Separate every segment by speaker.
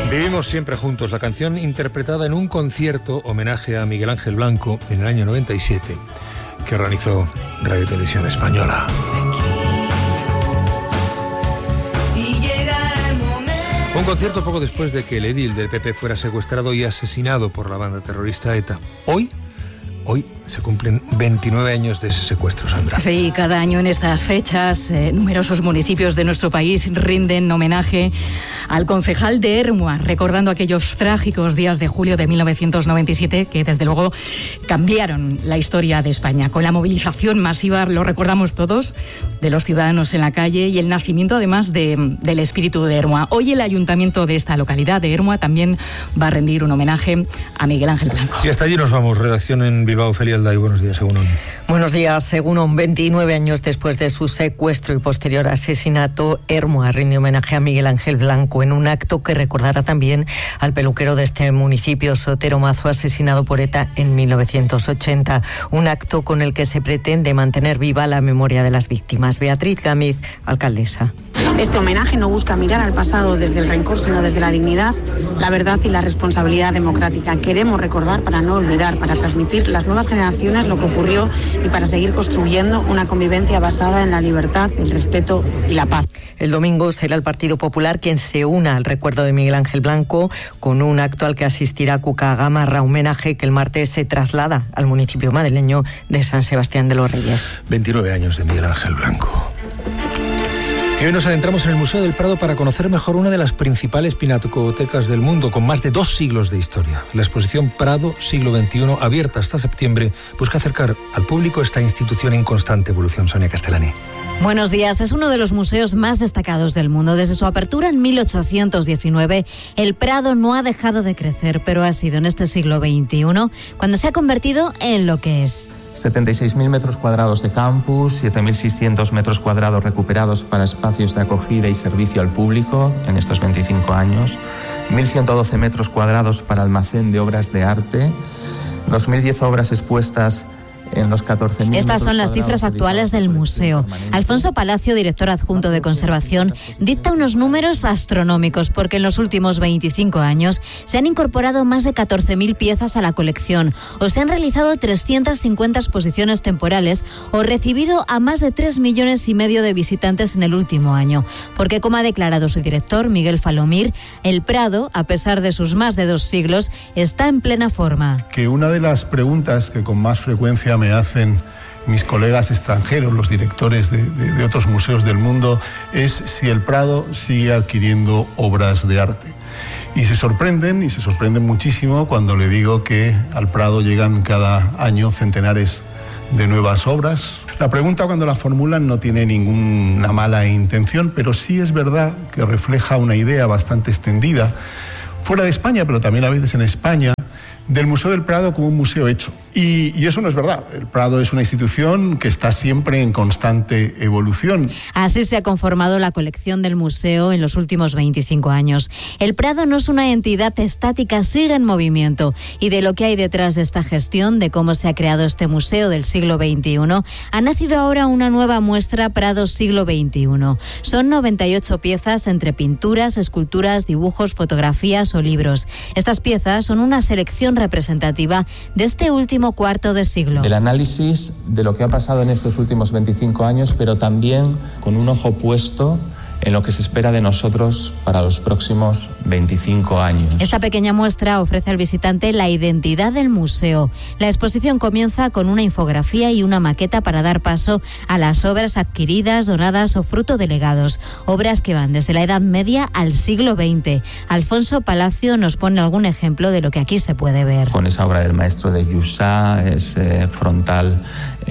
Speaker 1: Vivimos siempre juntos, la canción interpretada en un concierto homenaje a Miguel Ángel Blanco en el año 97 que organizó Radio Televisión Española. Un concierto poco después de que el edil del PP fuera secuestrado y asesinado por la banda terrorista ETA. Hoy se cumplen 29 años de ese secuestro, Sandra.
Speaker 2: Sí, cada año en estas fechas, numerosos municipios de nuestro país rinden homenaje al concejal de Ermua, recordando aquellos trágicos días de julio de 1997 que, desde luego, cambiaron la historia de España. Con la movilización masiva, lo recordamos todos, de los ciudadanos en la calle y el nacimiento, además, del espíritu de Ermua. Hoy el ayuntamiento de esta localidad, de Ermua, también va a rendir un homenaje a Miguel Ángel Blanco.
Speaker 1: Y hasta allí nos vamos. Redacción en Bilbao, Felialda. Y buenos días, Egunon.
Speaker 3: Buenos días, Egunon. 29 años después de su secuestro y posterior asesinato, Ermua rinde homenaje a Miguel Ángel Blanco en un acto que recordará también al peluquero de este municipio, Sotero Mazo, asesinado por ETA en 1980. Un acto con el que se pretende mantener viva la memoria de las víctimas. Beatriz Gámez, alcaldesa.
Speaker 4: Este homenaje no busca mirar al pasado desde el rencor, sino desde la dignidad, la verdad y la responsabilidad democrática. Queremos recordar para no olvidar, para transmitir a las nuevas generaciones lo que ocurrió y para seguir construyendo una convivencia basada en la libertad, el respeto y la paz.
Speaker 3: El domingo será el Partido Popular quien se una al recuerdo de Miguel Ángel Blanco con un acto al que asistirá Cuca Gamarra, homenaje que el martes se traslada al municipio madrileño de San Sebastián de los Reyes.
Speaker 1: 29 años de Miguel Ángel Blanco. Y hoy nos adentramos en el Museo del Prado para conocer mejor una de las principales pinacotecas del mundo, con más de 2 siglos de historia. La exposición Prado, siglo XXI, abierta hasta septiembre, busca acercar al público esta institución en constante evolución. Sonia Castellani.
Speaker 5: Buenos días. Es uno de los museos más destacados del mundo. Desde su apertura en 1819, el Prado no ha dejado de crecer, pero ha sido en este siglo XXI cuando se ha convertido en lo que es.
Speaker 6: 76.000 metros cuadrados de campus, 7.600 metros cuadrados recuperados para espacios de acogida y servicio al público en estos 25 años, 1.112 metros cuadrados para almacén de obras de arte, 2.010 obras expuestas en los 14.000.
Speaker 5: Estas son las cifras actuales del museo. Alfonso Palacio, director adjunto de conservación, dicta unos números astronómicos porque en los últimos 25 años se han incorporado más de 14.000 piezas a la colección, o se han realizado 350 exposiciones temporales, o recibido a más de 3,5 millones de visitantes en el último año. Porque, como ha declarado su director, Miguel Falomir, el Prado, a pesar de sus más de 2 siglos, está en plena forma.
Speaker 7: Que una de las preguntas que con más frecuencia me hacen mis colegas extranjeros, los directores de otros museos del mundo, es si el Prado sigue adquiriendo obras de arte. Y se sorprenden muchísimo cuando le digo que al Prado llegan cada año centenares de nuevas obras. La pregunta, cuando la formulan, no tiene ninguna mala intención, pero sí es verdad que refleja una idea bastante extendida fuera de España, pero también a veces en España, del Museo del Prado como un museo hecho. Y eso no es verdad. El Prado es una institución que está siempre en constante evolución.
Speaker 5: Así se ha conformado la colección del museo en los últimos 25 años. El Prado no es una entidad estática, sigue en movimiento. Y de lo que hay detrás de esta gestión, de cómo se ha creado este museo del siglo XXI, ha nacido ahora una nueva muestra Prado siglo XXI. Son 98 piezas entre pinturas, esculturas, dibujos, fotografías o libros. Estas piezas son una selección representativa de este último cuarto de siglo.
Speaker 6: Del análisis de lo que ha pasado en estos últimos 25 años, pero también con un ojo puesto en lo que se espera de nosotros para los próximos 25 años.
Speaker 5: Esta pequeña muestra ofrece al visitante la identidad del museo. La exposición comienza con una infografía y una maqueta para dar paso a las obras adquiridas, donadas o fruto de legados. Obras que van desde la Edad Media al siglo XX. Alfonso Palacio nos pone algún ejemplo de lo que aquí se puede ver.
Speaker 6: Con esa obra del maestro de Jussá, ese frontal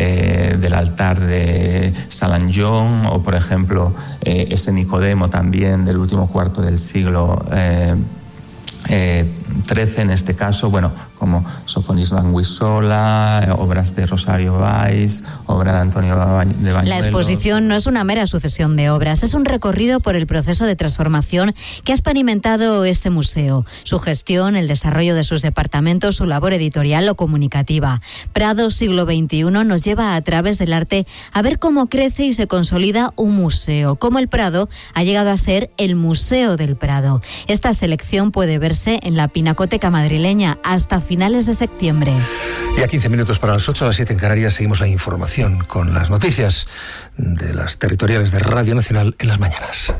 Speaker 6: del altar de Salanjón, o por ejemplo ese Nicodemo también del último cuarto del siglo XIII en este caso. Bueno, como Sofonis Banguissola, obras de Rosario Valls, obra de Antonio de Bañuelos.
Speaker 5: La exposición no es una mera sucesión de obras, es un recorrido por el proceso de transformación que ha experimentado este museo, su gestión, el desarrollo de sus departamentos, su labor editorial o comunicativa. Prado siglo XXI nos lleva a través del arte a ver cómo crece y se consolida un museo, cómo el Prado ha llegado a ser el Museo del Prado. Esta selección puede verse en la Pinacoteca madrileña hasta finales de septiembre.
Speaker 1: Y a 15 minutos para las 8, a las 7 en Canarias, seguimos la información con las noticias de las territoriales de Radio Nacional en las mañanas.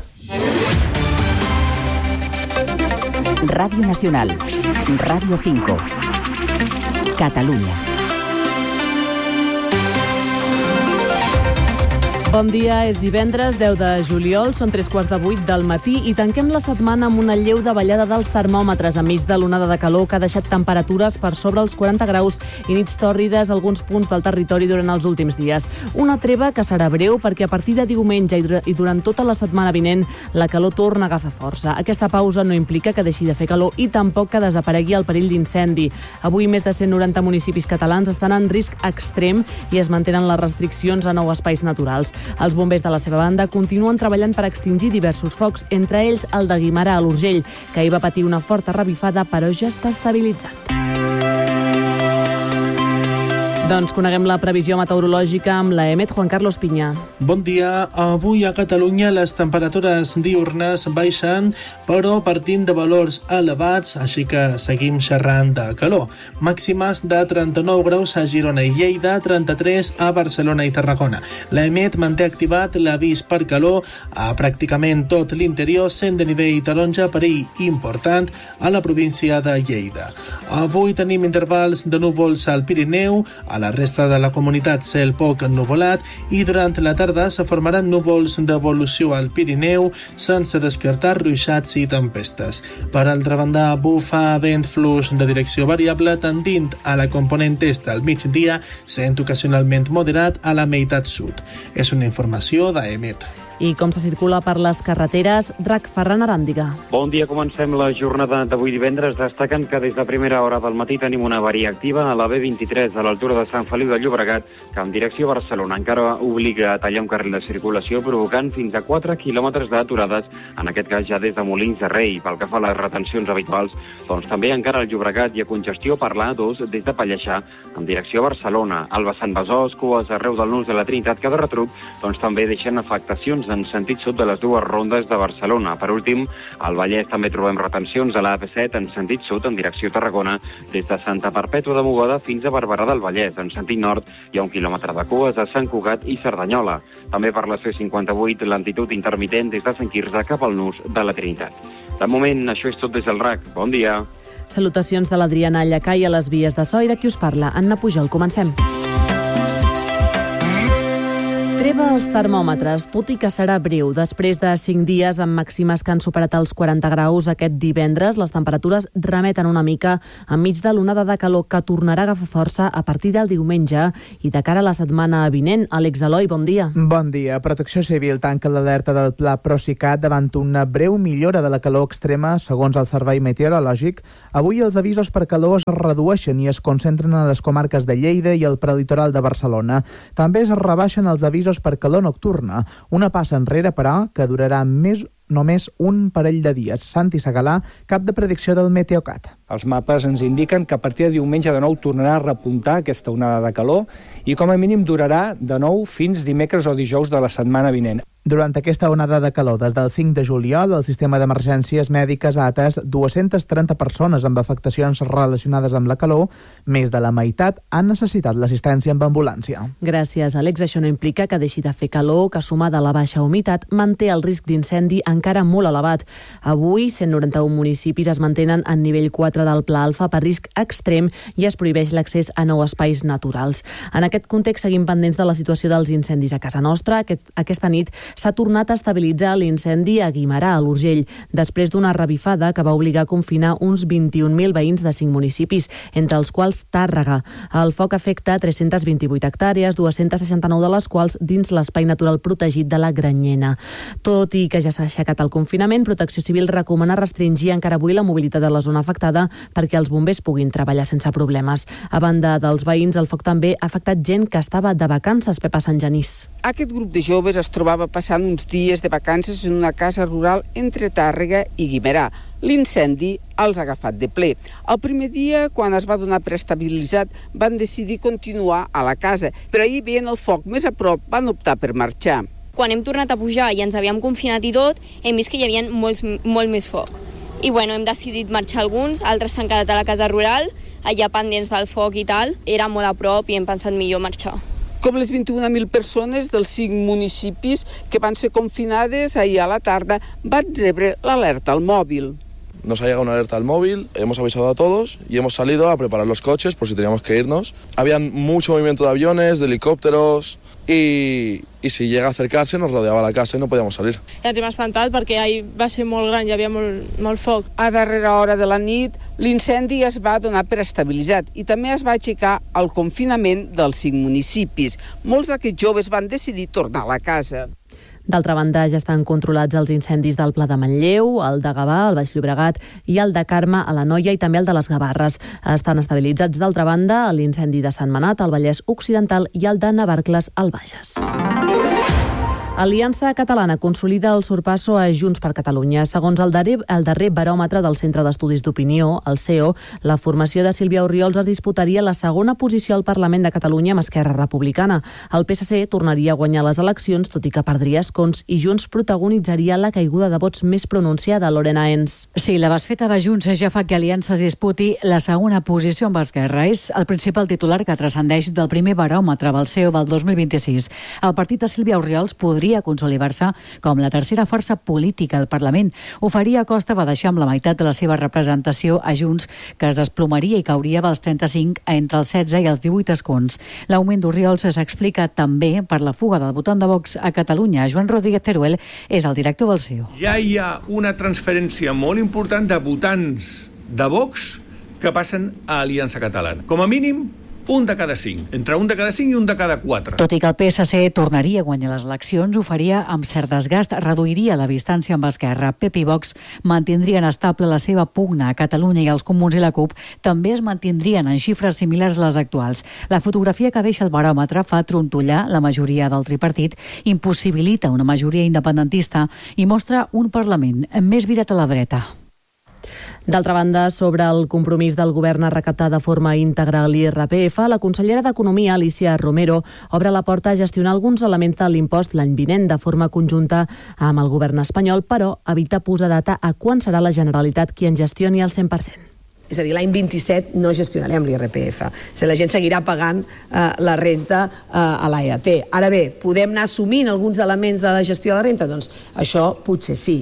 Speaker 8: Radio Nacional, Radio 5, Catalunya.
Speaker 9: Bon dia, és divendres 10 de juliol, són 7:45 del matí i tanquem la setmana amb una lleu davallada dels termòmetres enmig de l'onada de calor que ha deixat temperatures per sobre els 40 graus i nits tòrrides a alguns punts del territori durant els últims dies. Una treva que serà breu perquè a partir de diumenge i durant tota la setmana vinent la calor torna a agafar força. Aquesta pausa no implica que deixi de fer calor i tampoc que desaparegui el perill d'incendi. Avui més de 190 municipis catalans estan en risc extrem i es mantenen les restriccions a 9 espais naturals. Els bombers de la seva banda continuen treballant per extingir diversos focs, entre ells el de Guimarà a l'Urgell, que hi va patir una forta revifada però ja està estabilitzat. Doncs coneguem la previsió meteorològica amb la EMET, Juan Carlos Piña.
Speaker 10: Bon dia. Avui a Catalunya les temperatures diürnes baixen, però partint de valors elevats, així que seguim xerrant de calor. Màximes de 39 graus a Girona i Lleida, 33 a Barcelona i Tarragona. La EMET manté activat l'avís per calor a pràcticament tot l'interior, sent de nivell taronja perill important a la província de Lleida. Avui tenim intervals de núvols al Pirineu, a la resta de la comunitat cel poc ennuvolat i durant la tarda se formaran núvols d'evolució al Pirineu sense descartar ruixats i tempestes. Per altra banda, bufa vent fluix de direcció variable tendint a la component est al migdia, sent ocasionalment moderat a la meitat sud. És una informació d'EMET.
Speaker 9: I com se circula per les carreteres, Drac Ferran Aràndiga.
Speaker 11: Bon dia, comencem la jornada d'avui divendres destacant que des de primera hora del matí tenim una avaria activa a la B23 a l'altura de Sant Feliu de Llobregat, que en direcció a Barcelona encara obliga a tallar un carril de circulació provocant fins a 4 quilòmetres d'aturades, en aquest cas ja des de Molins de Rei. Pel que fa a les retencions habituals, doncs també encara al Llobregat hi ha congestió per l'A2 des de Pallejà en direcció a Barcelona. Al vessant Besòs, cues arreu del nus de la Trinitat que de retruc doncs també deixen afectacions en sentit sud de les dues rondes de Barcelona. Per últim, al Vallès també trobem retencions a la AP7 en sentit sud en direcció a Tarragona, des de Santa Perpètua de Mogoda fins a Barberà del Vallès. En sentit nord hi ha 1 quilòmetre de cues a Sant Cugat i Cerdanyola. També per la C58 lentitud intermitent des de Sant Quirze cap al nus de la Trinitat. De moment, això és tot des del RAC. Bon dia.
Speaker 9: Salutacions de l'Adriana Llacai a les vies de so i de qui us parla, Anna Pujol. Comencem. Treva als termòmetres, tot i que serà breu. Després de 5 dies amb màximes que han superat els 40 graus aquest divendres, les temperatures remeten una mica enmig de l'onada de calor que tornarà a agafar força a partir del diumenge i de cara a la setmana vinent. Àlex Eloi, bon dia.
Speaker 12: Bon dia. Protecció Civil tanca l'alerta del Pla Procicat davant una breu millora de la calor extrema, segons el Servei Meteorològic. Avui els avisos per calor es redueixen i es concentren a les comarques de Lleida i el prelitoral de Barcelona. També es rebaixen els avisos per calor nocturna, una passa enrere, però, que durarà només un parell de dies. Santi Segalà, cap de predicció del Meteocat.
Speaker 13: Els mapes ens indiquen que a partir de diumenge de nou tornarà a repuntar aquesta onada de calor i com a mínim durarà de nou fins dimecres o dijous de la setmana vinent.
Speaker 12: Durant aquesta onada de calor, des del 5 de juliol, el sistema d'emergències mèdiques ha atès 230 persones amb afectacions relacionades amb la calor. Més de la meitat han necessitat l'assistència amb ambulància.
Speaker 9: Gràcies, Àlex. Això no implica que deixi de fer calor, que sumada a la baixa humitat manté el risc d'incendi encara molt elevat. Avui, 191 municipis es mantenen en nivell 4 del Pla Alfa per risc extrem i es prohibeix l'accés a 9 espais naturals. En aquest context, seguim pendents de la situació dels incendis a casa nostra. Aquesta nit S'ha tornat a estabilitzar l'incendi a Guimerà, a l'Urgell, després d'una revifada que va obligar a confinar uns 21.000 veïns de 5 municipis, entre els quals Tàrrega. El foc afecta 328 hectàrees, 269 de les quals dins l'espai natural protegit de la Granyena. Tot i que ja s'ha aixecat el confinament, Protecció Civil recomana restringir encara avui la mobilitat de la zona afectada perquè els bombers puguin treballar sense problemes. A banda dels veïns, el foc també ha afectat gent que estava de vacances, Pepa Sant Genís.
Speaker 14: Aquest grup de joves es trobava passant uns dies de vacances en una casa rural entre Tàrrega i Guimerà. L'incendi els ha agafat de ple. El primer dia, quan es va donar per estabilitzat, van decidir continuar a la casa, però ahir, veient el foc més a prop, van optar per marxar.
Speaker 15: Quan hem tornat a pujar i ens havíem confinat i tot, hem vist que hi havia molt més foc. I hem decidit marxar alguns, altres s'han quedat a la casa rural, allà pendents del foc i tal. Era molt a prop i hem pensat millor marxar.
Speaker 14: Com les 21.000 persones dels 5 municipis que van ser confinades ahir a la tarda van rebre l'alerta al móvil.
Speaker 16: Nos ha llegado una alerta al móvil, hemos avisado a todos y hemos salido a preparar los coches por si teníamos que irnos. Habían mucho movimiento de aviones, de helicópteros y si llega a acercarse nos rodeaba la casa y no podíamos salir.
Speaker 15: Ens hem espantat perquè ahir va ser molt gran, hi havia molt foc.
Speaker 14: A darrera hora de la nit, l'incendi es va donar per estabilitzat i també es va aixecar el confinament dels 5 municipis. Molts d'aquests joves van decidir tornar a la casa.
Speaker 9: D'altra banda, ja estan controlats els incendis del Pla de Manlleu, el de Gavà, el Baix Llobregat i el de Carme a l'Anoia i també el de les Gavarres. Estan estabilitzats, d'altra banda, l'incendi de Sentmenat, al Vallès Occidental i el de Navarcles, al Bages. Aliança Catalana consolida el sorpasso a Junts per Catalunya. Segons el darrer baròmetre del Centre d'Estudis d'Opinió, el CEO, la formació de Sílvia Orriols es disputaria la segona posició al Parlament de Catalunya amb Esquerra Republicana. El PSC tornaria a guanyar les eleccions, tot i que perdria escons, i Junts protagonitzaria la caiguda de vots més pronunciada, Lorena Ens.
Speaker 2: Sí, la desfeta de Junts ja fa que Aliança es disputi la segona posició amb Esquerra. És el principal titular que transcendeix del primer baròmetre del CEO del 2026. El partit de Sílvia Orriols podria consolidar-se com la tercera força política al Parlament. Ho faria a costa de deixar amb la meitat de la seva representació a Junts, que es desplomaria i cauria dels 35 a entre els 16 i els 18 escons. L'augment d'Orriols s'explica també per la fuga del votant de Vox a Catalunya. Joan Rodríguez Teruel és el director del CEO.
Speaker 17: Ja hi ha una transferència molt important de votants de Vox que passen a Aliança Catalana. Com a mínim, un de cada 5, entre un de cada 5 i un de cada 4.
Speaker 2: Tot i que el PSC tornaria a guanyar les eleccions, ho faria amb cert desgast, reduiria la distància amb Esquerra. PP i Vox mantindrien estable la seva pugna a Catalunya i els Comuns i la CUP també es mantindrien en xifres similars a les actuals. La fotografia que deixa el baròmetre fa trontollar la majoria del tripartit, impossibilita una majoria independentista i mostra un Parlament més virat a la dreta.
Speaker 9: D'altra banda, sobre el compromís del govern a recaptar de forma íntegra l'IRPF, la consellera d'Economia, Alicia Romero, obre la porta a gestionar alguns elements de l'impost l'any vinent de forma conjunta amb el govern espanyol, però evita posar data a quan serà la Generalitat qui en gestioni el 100%.
Speaker 18: És a dir, l'any 27 no gestionarem l'IRPF. La gent seguirà pagant la renta a l'AET. Ara bé, podem anar assumint alguns elements de la gestió de la renta? Doncs això potser sí.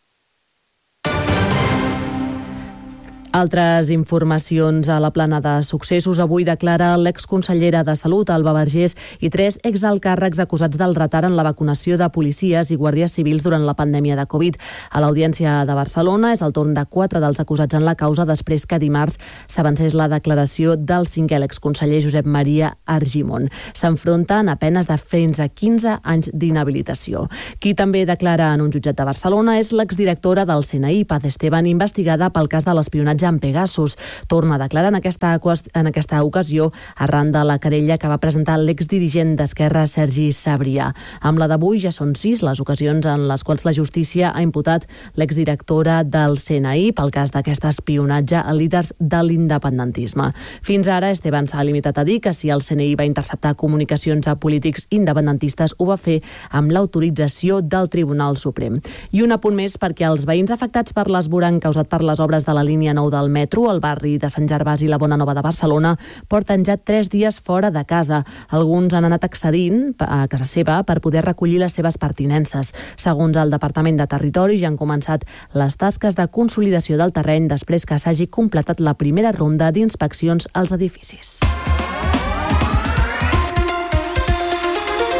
Speaker 9: Altres informacions a la plana de successos. Avui declara l'exconsellera de Salut, Alba Vergés, i 3 exalcàrrecs acusats del retard en la vacunació de policies i guàrdies civils durant la pandèmia de Covid. A l'Audiència de Barcelona és el torn de 4 dels acusats en la causa després que dimarts s'avancés la declaració del 5è l'exconseller Josep Maria Argimon. S'enfronten a penes de fins a 15 anys d'inhabilitació. Qui també declara en un jutjat de Barcelona és l'exdirectora del CNI, Paz Esteban, investigada pel cas de l'espionatge en Pegasus. Torna a declarar en aquesta ocasió arran de la querella que va presentar l'exdirigent d'Esquerra, Sergi Sabrià. Amb la d'avui ja són 6 les ocasions en les quals la justícia ha imputat l'exdirectora del CNI pel cas d'aquest espionatge a líders de l'independentisme. Fins ara, Esteban s'ha limitat a dir que si el CNI va interceptar comunicacions a polítics independentistes, ho va fer amb l'autorització del Tribunal Suprem. I un apunt més perquè els veïns afectats per l'esborrany causat per les obres de la línia 9 del metro, al barri de Sant Gervasi i la Bona Nova de Barcelona, porten ja 3 dies fora de casa. Alguns han anat accedint a casa seva per poder recollir les seves pertinences. Segons el Departament de Territori, ja han començat les tasques de consolidació del terreny després que s'hagi completat la primera ronda d'inspeccions als edificis.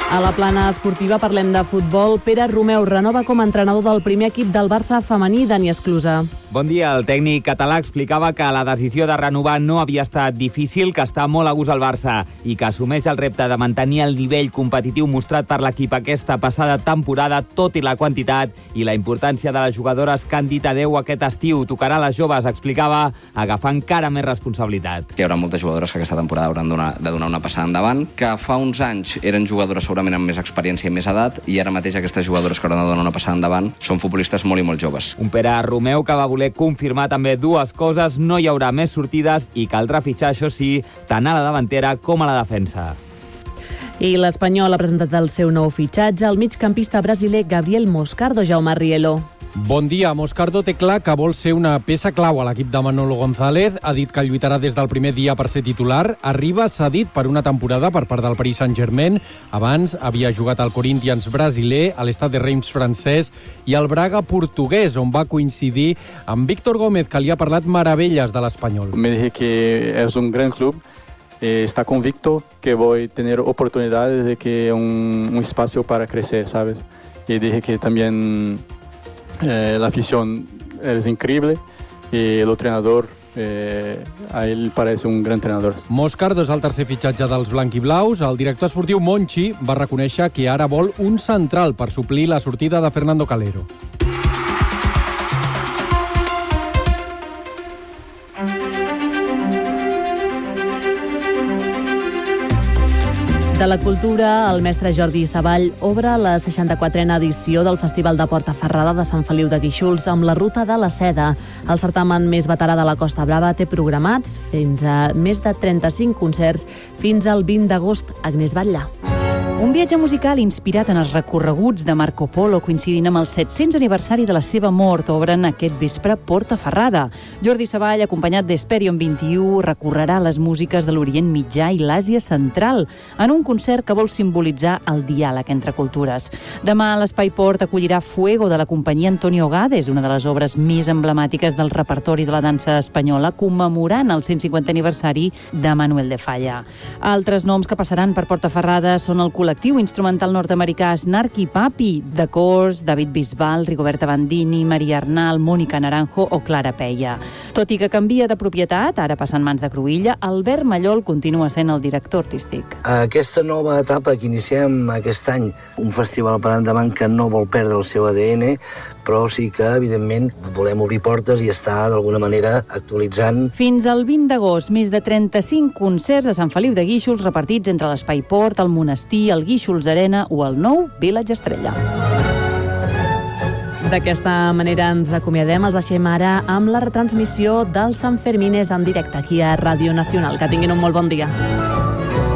Speaker 9: A la plana esportiva parlem de futbol. Pere Romeu renova com a entrenador del primer equip del Barça femení, Dani Esclusa.
Speaker 19: Bon dia. El tècnic català explicava que la decisió de renovar no havia estat difícil, que està molt a gust al Barça i que assumeix el repte de mantenir el nivell competitiu mostrat per l'equip aquesta passada temporada, tot i la quantitat i la importància de les jugadores que han dit adeu aquest estiu. Tocarà a les joves, explicava, agafar encara més responsabilitat.
Speaker 20: Hi haurà moltes jugadores que aquesta temporada hauran de donar una passada endavant, que fa uns anys eren jugadores segurament amb més experiència i més edat, i ara mateix aquestes jugadores que hauran de donar una passada endavant són futbolistes molt i molt joves.
Speaker 19: Un Pere Romeu que va voler confirmar també dues coses: no hi haurà més sortides i caldrà fitxar, això sí, tant a la davantera com a la defensa.
Speaker 9: I l'Espanyol ha presentat el seu nou fitxatge, el migcampista brasiler Gabriel Moscardo. Jaume Rielo.
Speaker 21: Bon dia. Moscardo té clar que vol ser una peça clau a l'equip de Manolo González. Ha dit que lluitarà des del primer dia per ser titular. Arriba cedit per una temporada per part del Paris Saint-Germain. Abans havia jugat al Corinthians brasiler, a l'Stade de Reims francès i al Braga portuguès, on va coincidir amb Víctor Gómez, que li ha parlat meravelles de l'Espanyol.
Speaker 22: Me dije que es un gran club. Está convicto que voy a tener oportunidades de que un espacio para crecer, ¿sabes? Y dije que también la afición es increíble y el entrenador, a él parece un gran entrenador.
Speaker 21: Moscardo és el tercer fitxatge dels blanquiblaus. El director esportiu Monchi va reconèixer que ara vol un central per suplir la sortida de Fernando Calero.
Speaker 9: De la cultura, el mestre Jordi Savall obre la 64a edició del Festival de Portaferrada de Sant Feliu de Guíxols amb la Ruta de la Seda. El certamen més veterà de la Costa Brava té programats fins a més de 35 concerts fins al 20 d'agost. Agnès Batlle.
Speaker 23: Un viatge musical inspirat en els recorreguts de Marco Polo, coincidint amb el 700 aniversari de la seva mort, obren aquest vespre Portaferrada. Jordi Savall, acompanyat d'Hesperion 21, recorrerà les músiques de l'Orient Mitjà i l'Àsia Central en un concert que vol simbolitzar el diàleg entre cultures. Demà l'Espai Port acollirà Fuego de la companyia Antonio Gades, una de les obres més emblemàtiques del repertori de la dansa espanyola, commemorant el 150 aniversari de Manuel de Falla. Altres noms que passaran per Portaferrada són el col·lectiu instrumental nord-americà Snarky Papi, de Cors, David Bisbal, Rigoberta Bandini, Maria Arnal, Mónica Naranjo o Clara Peia. Tot i que canvia de propietat, ara passant mans de Cruïlla, Albert Mallol continua sent el director artístic.
Speaker 24: Aquesta nova etapa que iniciem aquest any, un festival per endavant que no vol perdre el seu ADN, però sí que, evidentment, volem obrir portes i estar, d'alguna manera, actualitzant.
Speaker 23: Fins al 20 d'agost, més de 35 concerts a Sant Feliu de Guíxols repartits entre l'Espai Port, el Monestir, el Guíxols Arena o el nou Village Estrella.
Speaker 9: D'aquesta manera ens acomiadem. Els deixem ara amb la retransmissió dels Sanfermines en directe aquí a Ràdio Nacional. Que tinguin un molt bon dia.